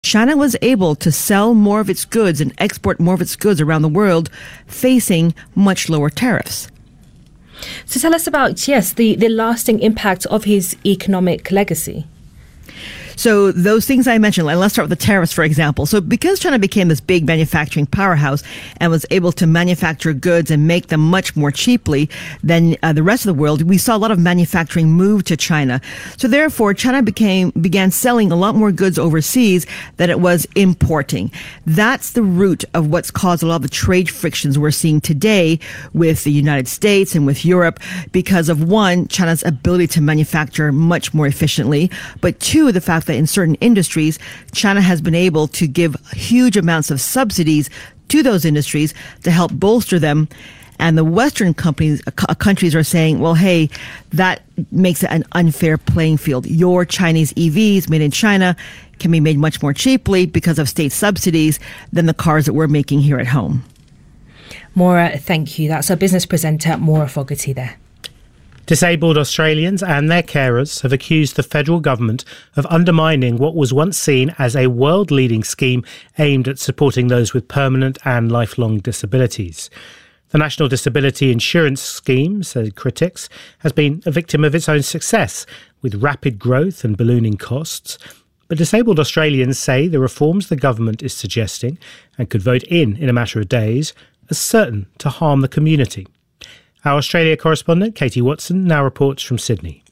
China was able to sell more of its goods and export more of its goods around the world, facing much lower tariffs. So tell us about, the lasting impact of his economic legacy. So those things I mentioned, and let's start with the tariffs, for example. So because China became this big manufacturing powerhouse and was able to manufacture goods and make them much more cheaply than the rest of the world, we saw a lot of manufacturing move to China. So therefore, China began selling a lot more goods overseas than it was importing. That's the root of what's caused a lot of the trade frictions we're seeing today with the United States and with Europe because of, one, China's ability to manufacture much more efficiently, but two, the fact that in certain industries, China has been able to give huge amounts of subsidies to those industries to help bolster them. And the Western countries are saying, well, hey, that makes it an unfair playing field. Your Chinese EVs made in China can be made much more cheaply because of state subsidies than the cars that we're making here at home. Maura, thank you. That's our business presenter, Maura Fogarty there. Disabled Australians and their carers have accused the federal government of undermining what was once seen as a world-leading scheme aimed at supporting those with permanent and lifelong disabilities. The National Disability Insurance Scheme, said critics, has been a victim of its own success, with rapid growth and ballooning costs. But disabled Australians say the reforms the government is suggesting, and could vote in a matter of days, are certain to harm the community. Our Australia correspondent, Katie Watson, now reports from Sydney.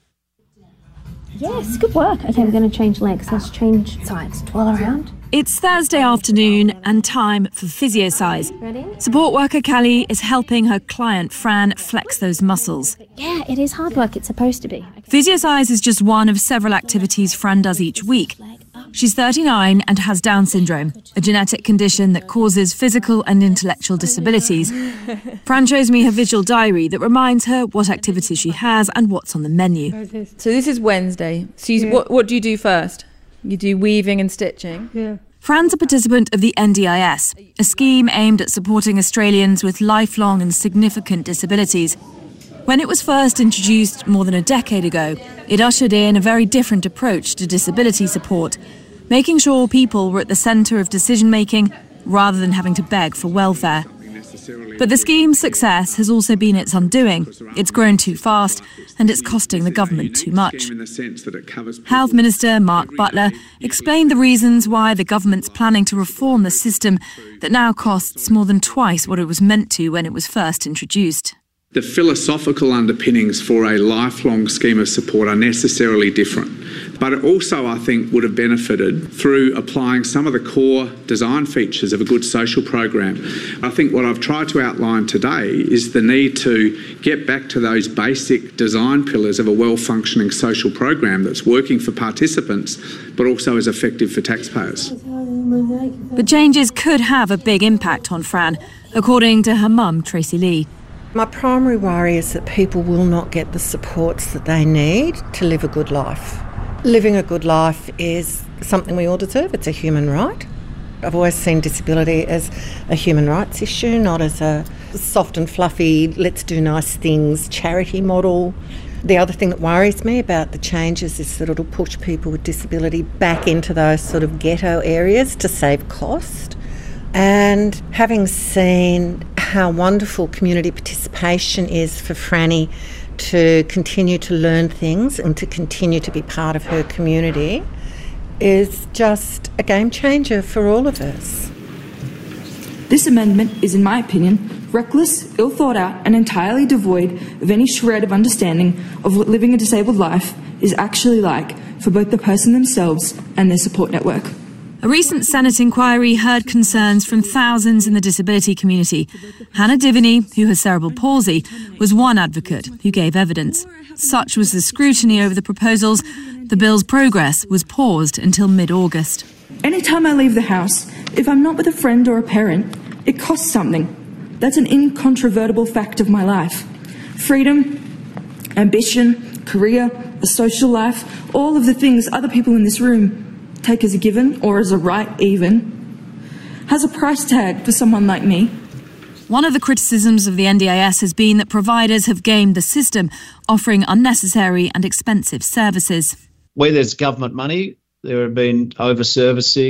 Yes, good work. Okay, we're going to change legs. Let's change sides. Twirl around. It's Thursday afternoon and time for PhysioSize. Ready? Support worker Callie is helping her client Fran flex those muscles. Yeah, it is hard work. It's supposed to be. PhysioSize is just one of several activities Fran does each week. She's 39 and has Down syndrome, a genetic condition that causes physical and intellectual disabilities. Fran shows me her visual diary that reminds her what activities she has and what's on the menu. So this is Wednesday. So what do you do first? You do weaving and stitching? Yeah. Fran's a participant of the NDIS, a scheme aimed at supporting Australians with lifelong and significant disabilities. When it was first introduced more than a decade ago, it ushered in a very different approach to disability support, making sure people were at the centre of decision-making rather than having to beg for welfare. But the scheme's success has also been its undoing. It's grown too fast and it's costing the government too much. Health Minister Mark Butler explained the reasons why the government's planning to reform the system that now costs more than twice what it was meant to when it was first introduced. The philosophical underpinnings for a lifelong scheme of support are necessarily different. But it also, I think, would have benefited through applying some of the core design features of a good social program. I think what I've tried to outline today is the need to get back to those basic design pillars of a well-functioning social program that's working for participants, but also is effective for taxpayers. But changes could have a big impact on Fran, according to her mum, Tracy Lee. My primary worry is that people will not get the supports that they need to live a good life. Living a good life is something we all deserve. It's a human right. I've always seen disability as a human rights issue, not as a soft and fluffy, let's do nice things, charity model. The other thing that worries me about the changes is that it'll push people with disability back into those sort of ghetto areas to save cost. And having seen how wonderful community participation is for Franny to continue to learn things and to continue to be part of her community is just a game changer for all of us. This amendment is, in my opinion, reckless, ill thought out and entirely devoid of any shred of understanding of what living a disabled life is actually like for both the person themselves and their support network. A recent Senate inquiry heard concerns from thousands in the disability community. Hannah Diviney, who has cerebral palsy, was one advocate who gave evidence. Such was the scrutiny over the proposals, the bill's progress was paused until mid-August. Anytime I leave the house, if I'm not with a friend or a parent, it costs something. That's an incontrovertible fact of my life. Freedom, ambition, career, a social life, all of the things other people in this room take as a given, or as a right even, has a price tag for someone like me. One of the criticisms of the NDIS has been that providers have gamed the system, offering unnecessary and expensive services. Where there's government money, There have been over-servicing.